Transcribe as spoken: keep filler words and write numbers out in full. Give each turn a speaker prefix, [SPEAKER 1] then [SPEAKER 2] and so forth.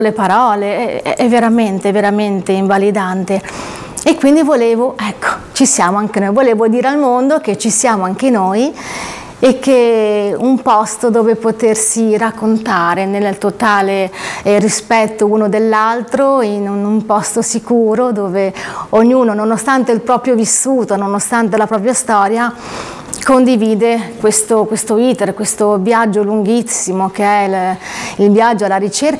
[SPEAKER 1] le parole, è, è veramente, veramente invalidante. E quindi volevo, ecco, ci siamo anche noi, volevo dire al mondo che ci siamo anche noi e che un posto dove potersi raccontare nel totale eh, rispetto uno dell'altro, in un, un posto sicuro dove ognuno, nonostante il proprio vissuto, nonostante la propria storia, condivide questo, questo iter, questo viaggio lunghissimo che è il, il viaggio alla ricerca